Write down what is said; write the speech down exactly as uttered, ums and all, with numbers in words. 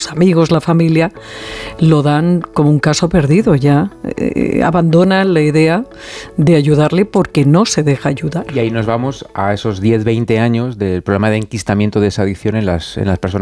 amigos, la familia, lo dan como un caso perdido ya. Eh, abandonan la idea de ayudarle porque no se deja ayudar. Y ahí nos vamos a esos diez, veinte años del problema de enquistamiento de esa adicción en las, en las personas